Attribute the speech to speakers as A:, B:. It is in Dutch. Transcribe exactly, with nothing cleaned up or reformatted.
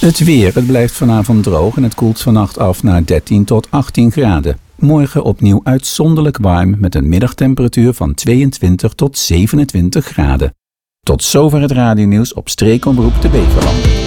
A: Het weer. Het blijft vanavond droog en het koelt vannacht af naar dertien tot achttien graden. Morgen opnieuw uitzonderlijk warm met een middagtemperatuur van tweeëntwintig tot zevenentwintig graden. Tot zover het radionieuws op Streekomroep de Beverlanden.